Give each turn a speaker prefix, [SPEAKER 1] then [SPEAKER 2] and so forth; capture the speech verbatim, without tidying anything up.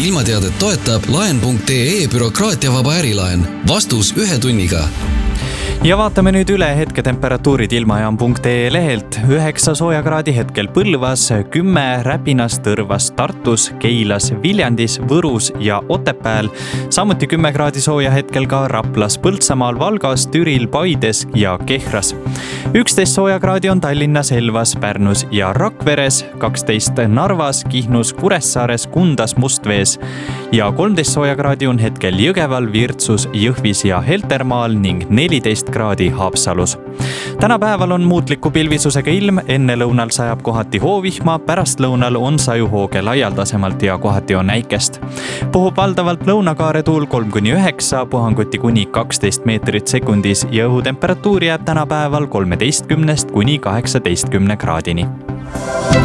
[SPEAKER 1] ilmateadet toetab laen punkt ee bürokraatiavaba ärilaen. Vastus ühe tunniga.
[SPEAKER 2] Ja vaatame nüüd üle hetketemperatuurid ilmajaam punkt ee lehelt. üheksa soojakraadi hetkel Põlvas, kümme Räpinas, Tõrvas, Tartus, Keilas, Viljandis, Võrus ja Otepääl. Samuti kümme kraadi sooja hetkel ka Raplas, Põltsamaal, Valgas, Türil, Paides ja Kehras. üksteist soojakraadi on Tallinnas, Elvas, Pärnus ja Rakveres, kaksteist Narvas, Kihnus, Kuressaares, Kundas, Mustvees ja kolmteist soojakraadi on hetkel Jõgeval, Virtsus, Jõhvis ja Heltermaal ning neliteist kraadi Haapsalus. Täna päeval on muutliku pilvisusega ilm, enne lõunal sajab kohati hoovihma, pärast lõunal on sajuhooge laialdasemalt ja kohati on äikest. Puhub valdavalt lõunakaare tuul kolm kuni üheksa, puhanguti kuni kaksteist meetrit sekundis ja õhutemperatuur jääb täna päeval kolmeteistkümnest kuni kaheksateistkümne kraadini.